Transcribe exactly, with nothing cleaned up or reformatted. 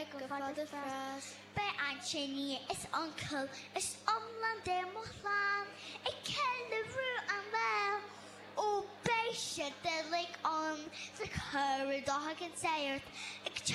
go fad is fras. Bei Anthony is uncle is omland de mochlan. Ik ken de roe aan wel. O beestje de lik on. Ze keuren dag ik het zei het. Ik